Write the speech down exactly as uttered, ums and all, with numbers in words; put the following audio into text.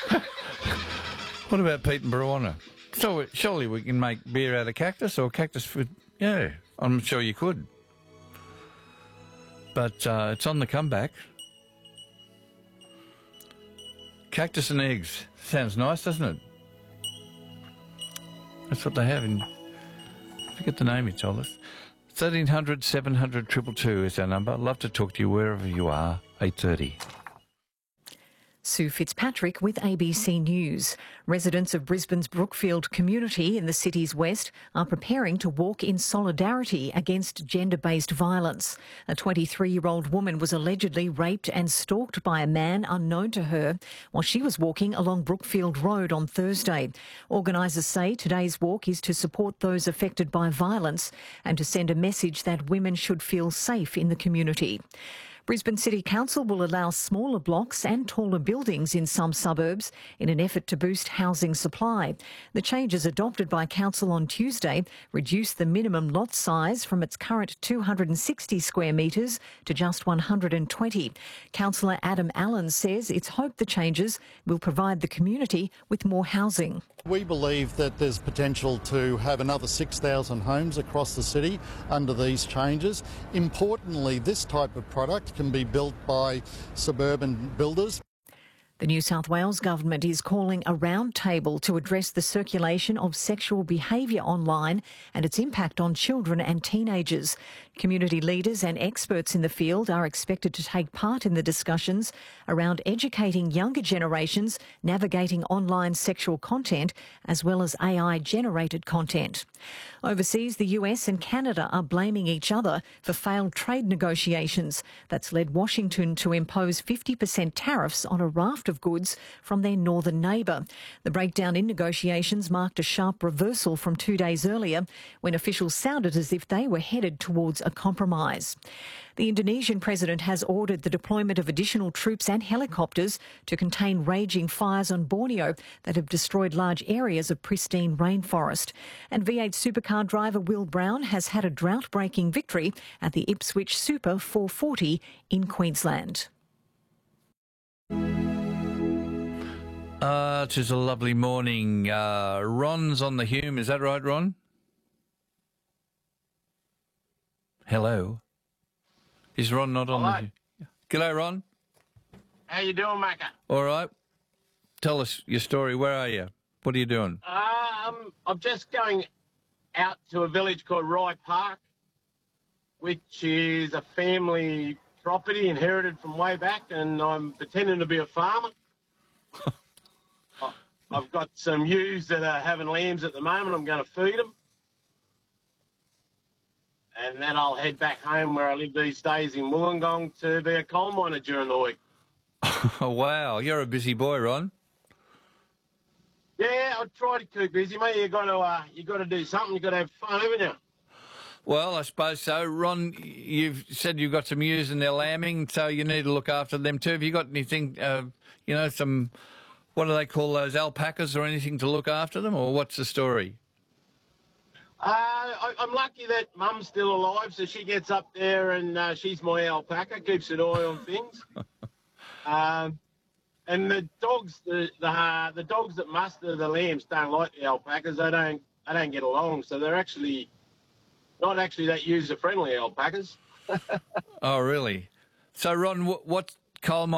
What about peat and baroina? So surely we can make beer out of cactus or cactus food. Yeah, I'm sure you could. But uh, it's on the comeback. Cactus and eggs. Sounds nice, doesn't it? That's what they have in... I forget the name he told us. thirteen hundred, seven hundred, two two two is our number. I'd love to talk to you wherever you are. eight thirty. Sue Fitzpatrick with A B C News. Residents of Brisbane's Brookfield community in the city's west are preparing to walk in solidarity against gender-based violence. A twenty-three-year-old woman was allegedly raped and stalked by a man unknown to her while she was walking along Brookfield Road on Thursday. Organisers say today's walk is to support those affected by violence and to send a message that women should feel safe in the community. Brisbane City Council will allow smaller blocks and taller buildings in some suburbs in an effort to boost housing supply. The changes adopted by Council on Tuesday reduce the minimum lot size from its current two hundred sixty square metres to just one hundred twenty. Councillor Adam Allen says it's hoped the changes will provide the community with more housing. We believe that there's potential to have another six thousand homes across the city under these changes. Importantly, this type of product can be built by suburban builders. The New South Wales government is calling a roundtable to address the circulation of sexual behaviour online and its impact on children and teenagers. Community leaders and experts in the field are expected to take part in the discussions around educating younger generations navigating online sexual content as well as A I-generated content. Overseas, the U S and Canada are blaming each other for failed trade negotiations. That's led Washington to impose fifty percent tariffs on a raft of goods from their northern neighbour. The breakdown in negotiations marked a sharp reversal from two days earlier when officials sounded as if they were headed towards a compromise. The Indonesian president has ordered the deployment of additional troops and helicopters to contain raging fires on Borneo that have destroyed large areas of pristine rainforest. And V eight supercar driver Will Brown has had a drought-breaking victory at the Ipswich Super four forty in Queensland. Uh, it is a lovely morning. Uh, Ron's on the Hume. Is that right, Ron? Hello. Is Ron not on Hello. the Hume? G'day, Ron. How you doing, Macca? All right. Tell us your story. Where are you? What are you doing? Um, I'm just going out to a village called Rye Park, which is a family property inherited from way back, and I'm pretending to be a farmer. I've got some ewes that are having lambs at the moment. I'm going to feed them. And then I'll head back home where I live these days in Wollongong to be a coal miner during the week. Oh, wow. You're a busy boy, Ron. Yeah, I try to keep busy, mate. You got to, uh, you got to do something. You got to have fun, haven't you? Well, I suppose so. Ron, you've said you've got some ewes and they're lambing, so you need to look after them too. Have you got anything, uh, you know, some, what do they call those, alpacas or anything to look after them, or what's the story? Uh, I, I'm lucky that Mum's still alive, so she gets up there and uh, she's my alpaca, keeps an eye on things. um, and the dogs, the the, uh, the dogs that muster the lambs don't like the alpacas. They don't they don't get along, so they're actually not actually that user friendly alpacas. Oh, really? So, Ron, what, what coal mine